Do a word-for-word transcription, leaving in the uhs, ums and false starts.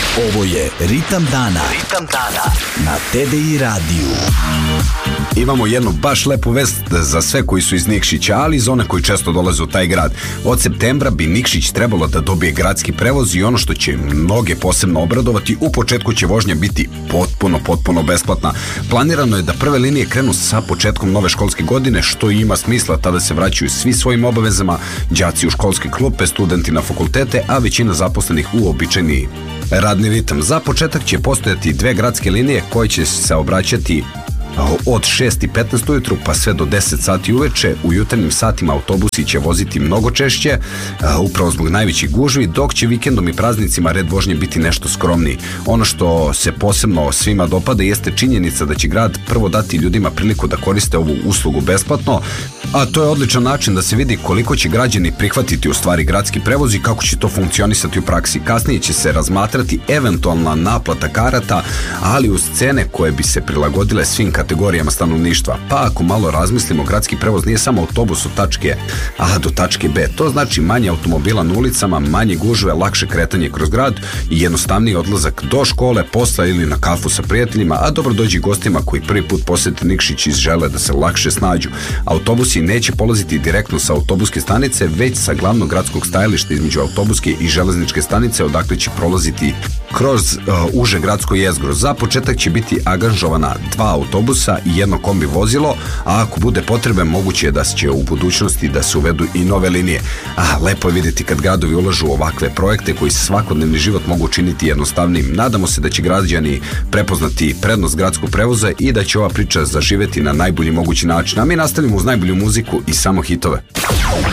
Ovo je Ritam dana. Ritam dana na T D I radiju. Imamo jednu baš lepu vest za sve koji su iz Nikšića, ali i za one koji često dolaze u taj grad. Od septembra bi Nikšić trebalo da dobije gradski prevoz i ono što će mnoge posebno obradovati, u početku će vožnja biti potpuno, potpuno besplatna. Planirano je da prve linije krenu sa početkom nove školske godine, što ima smisla, tada se vraćaju svi svojim obavezama, đaci u školske klupe, studenti na fakultete, a većina zaposlenih u običajni radni ritam. Za početak će postojati dve gradske linije koje će se saobraćati od šest i petnaest ujutru pa sve do deset sati uveče. U jutarnjim satima autobusi će voziti mnogo češće, upravo zbog najvećih gužvi, dok će vikendom i praznicima red vožnje biti nešto skromniji. Ono što se posebno svima dopada jeste činjenica da će grad prvo dati ljudima priliku da koriste ovu uslugu besplatno, a to je odličan način da se vidi koliko će građani prihvatiti u stvari gradski prevoz i kako će to funkcionisati u praksi. Kasnije će se razmatrati eventualna naplata karata, ali uz cene koje bi se prilagodile svim kategorijama stanovništva. Pa ako malo razmislimo, gradski prevoz nije samo autobus od tačke A do tačke B. To znači manje automobila na ulicama, manje gužve, lakše kretanje kroz grad i jednostavniji odlazak do škole, posla ili na kafu sa prijateljima, a dobro dođi gostima koji prvi put posete Nikšić i žele da se lakše snađu. Autobusi neće polaziti direktno sa autobuske stanice, već sa glavnog gradskog stajališta između autobuske i železničke stanice, odakle će prolaziti kroz uh, uže gradsko jezgro. Za početak će biti angažovana dva autobusa i jedno kombi vozilo, a ako bude potrebe moguće je da će u budućnosti da se uvedu i nove linije. A lepo je vidjeti kad gradovi ulažu u ovakve projekte koji se svakodnevni život mogu činiti jednostavnim. Nadamo se da će građani prepoznati prednost gradskog prevoza i da će ova priča zaživeti na najbolji mogući način. A mi nastavimo uz najbolju muziku i samo hitove.